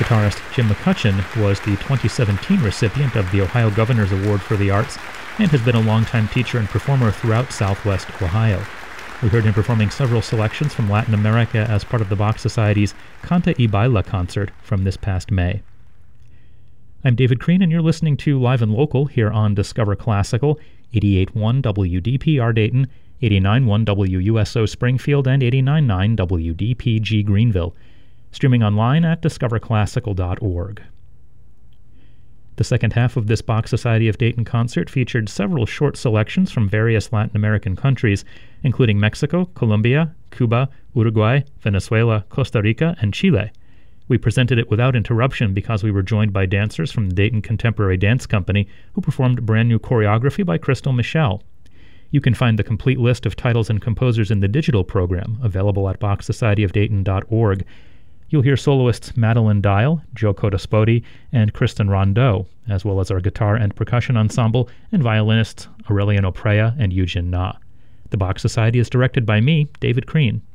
Guitarist Jim McCutcheon was the 2017 recipient of the Ohio Governor's Award for the Arts and has been a longtime teacher and performer throughout Southwest Ohio. We heard him performing several selections from Latin America as part of the Bach Society's Canta y Baila concert from this past May. I'm David Crean, and you're listening to Live and Local here on Discover Classical, 88.1 WDPR Dayton, 89.1 WUSO Springfield, and 89.9 WDPG Greenville. Streaming online at discoverclassical.org. The second half of this Bach Society of Dayton concert featured several short selections from various Latin American countries, including Mexico, Colombia, Cuba, Uruguay, Venezuela, Costa Rica, and Chile. We presented it without interruption because we were joined by dancers from the Dayton Contemporary Dance Company who performed brand new choreography by Crystal Michelle. You can find the complete list of titles and composers in the digital program, available at BachSocietyOfDayton.org. You'll hear soloists Madeline Dial, Joe Codaspoti, and Kristen Rondeau, as well as our guitar and percussion ensemble and violinists Aurelian Oprea and Yujin Na. The Bach Society is directed by me, David Crean.